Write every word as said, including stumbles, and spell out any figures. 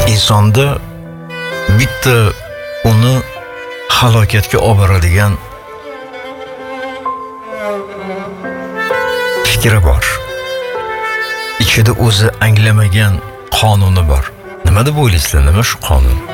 insonda bitta uni halokatga olib boradigan fikri bor. Ichida o'zi anglamagan qonuni bor. Nima deb o'ylaysizlar? Nima shu qonun?